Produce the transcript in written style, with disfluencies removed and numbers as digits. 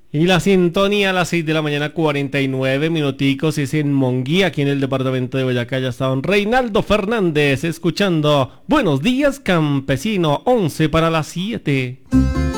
Y la sintonía a las 6 de la mañana, 49 minuticos, es en Monguí, aquí en el departamento de Boyacá. Ya está don Reinaldo Fernández escuchando Buenos Días Campesino, 11 para las 7.